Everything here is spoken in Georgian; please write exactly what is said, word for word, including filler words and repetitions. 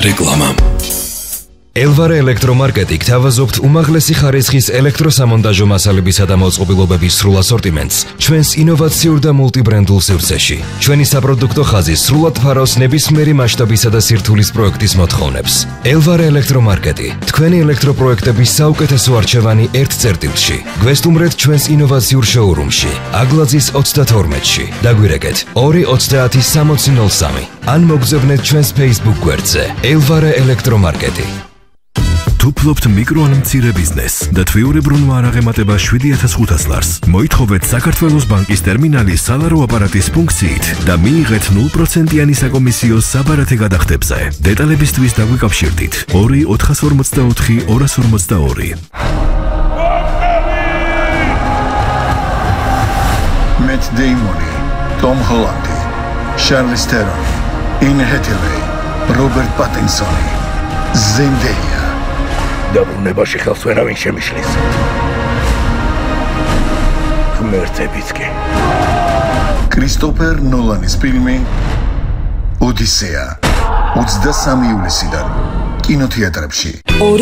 რეკლამა. ელვარე ელექტრომარკეტი გთავაზობთ უმაღლესი ხარისხის ელექტროსამონტაჟო მასალებისა და მოწყობილობების სრულ ასორტიმენტს ჩვენს ინოვაციურ და მულტიბრენდულ სივრცეში. ჩვენი საპროდუქტო ხაზი სრულად ფარავს ნებისმიერი მასშტაბისა და სირთულის პროექტის მოთხოვნებს. ელვარე ელექტრომარკეტი, თქვენი ელექტროპროექტების საუკეთესო არჩევანი ერთ წერტილში. გვესტუმრეთ ჩვენს ინოვაციურ შოურუმში, აგლაძის ოცდათორმეტში. დაგვირეკეთ ორი ოცდაათი სამოცი ნოლ სამი. ან მოგზავნეთ ჩვენს Facebook გვერდზე ელვარე ელექტრომარკეტი. თუ ფლობთ მიკრო ან მცირე ბიზნესს და თვიურებრუნვა არ აღემატება შვიდი ათას ხუთას ლარს, მოითხოვეთ საქართველოს ბანკის ტერმინალი სალარო აპარატის ფუნქციით და მიიღეთ ნულ პროცენტიანი საკომისიო საბარათე გადახდებზე. დეტალებისთვის დაგვიკავშირდით ორი ოთხას ორმოცდაოთხი ორას ორმოცდაორი. Matt Damon, Tom Holland, Charlize Theron, Anne Hathaway, Robert Pattinson, Zendaya. დაბრუნებაში ხელს ვერავინ შემიშლის. ღმერთებიც კი. კრისტოფერ ნოლანის ფილმი ოდისეა ოცდასამი ივლისიდან კინოთეატრებში.